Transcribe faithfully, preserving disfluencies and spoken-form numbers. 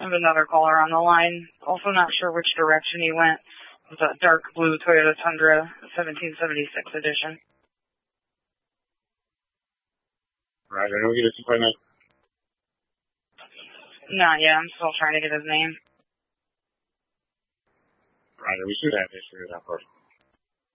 I have another caller on the line. Also not sure which direction he went. It's a dark blue Toyota Tundra, seventeen seventy-six edition. Right, I don't get a supply night. Not yet. I'm still trying to get his name. Right, we should have this figured out first.